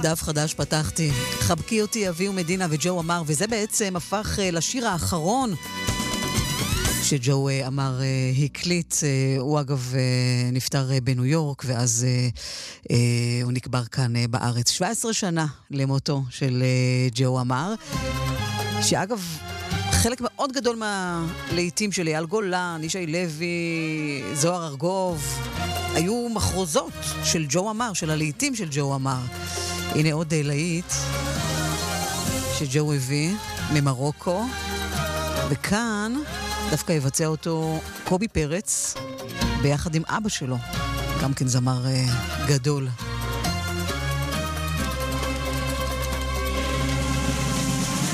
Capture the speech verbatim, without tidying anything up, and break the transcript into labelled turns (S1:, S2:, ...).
S1: דף חדש פתחתי. חבקי אותי אבי ומדינה וג'ו אמר, וזה בעצם הפך לשיר האחרון שג'ו אמר הקליט. הוא אגב נפטר בניו יורק, ואז הוא נקבר כאן בארץ. שבע עשרה שנה למותו של ג'ו אמר, שאגב חלק מאוד גדול מהלהיטים של אייל גולן, ישי לוי, זוהר ארגוב, היו מחרוזות של ג'ו אמר, של הלהיטים של ג'ו אמר. הנה עוד להיט שג'ו הביא ממרוקו, וכאן דווקא יבצע אותו קובי פרץ ביחד עם אבא שלו, גם כן זמר גדול.